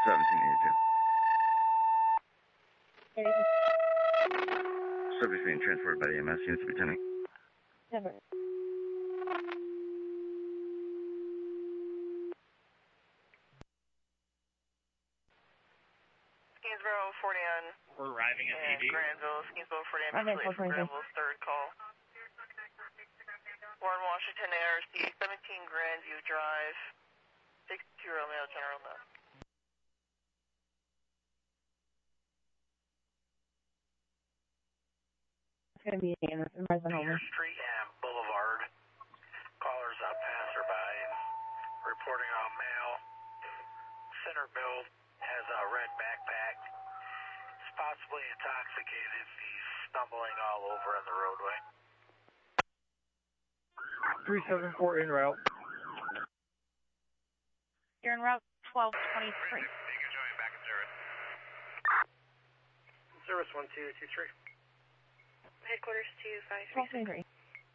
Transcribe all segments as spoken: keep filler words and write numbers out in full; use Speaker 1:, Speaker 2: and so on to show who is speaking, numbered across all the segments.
Speaker 1: seventeen eighty-two. Subject being transported by the E M S units to be attending.
Speaker 2: Never.
Speaker 3: Skinsboro, forty-nine.
Speaker 4: We're arriving at
Speaker 3: and
Speaker 4: P D.
Speaker 3: Granville, Skinsboro, forty-nine.
Speaker 2: I'm at four twenty-three.
Speaker 3: Granville's third call. Warren Washington, A R C, seventeen Grandview Drive, sixty-two Romeo, General Mess.
Speaker 2: It's going to be in Resident Home.
Speaker 5: Street and Boulevard. Callers a passerby reporting on male. Center build has a red backpack. He's possibly intoxicated. He's stumbling all over in the roadway.
Speaker 4: three seven four en route.
Speaker 2: You're en route twelve twenty-three.
Speaker 5: Beacon showing back in service. Service one two two three.
Speaker 3: Headquarters two five
Speaker 2: twelve
Speaker 3: three.
Speaker 2: twenty-three.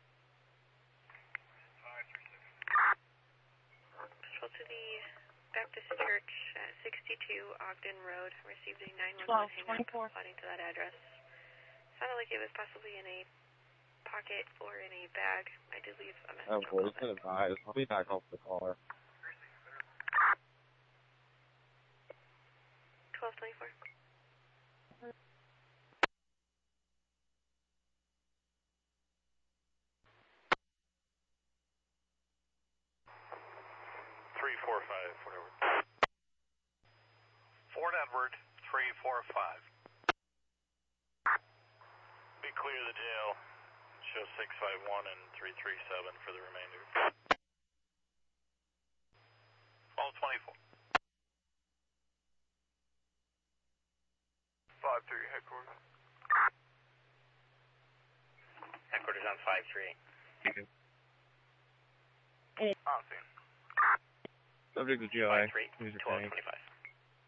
Speaker 3: Patrol to the Baptist Church at sixty-two Ogden Road. Received a nine one
Speaker 2: twelve
Speaker 3: one hang-up
Speaker 2: twenty-four.
Speaker 3: responding to that address. Sounded like it was possibly in a pocket or in a bag. I did leave a message.
Speaker 6: Oh, boy, it's advised. I'll be back off the caller.
Speaker 3: twelve twenty-four.
Speaker 5: three four five, whatever. Fort Edward, three four five. Be clear of the jail. Show six five one and three three seven for the remainder. twelve twenty-four. five three, headquarters. Headquarters on five three.
Speaker 6: Subject to G O A.
Speaker 5: five three, twelve twenty-five.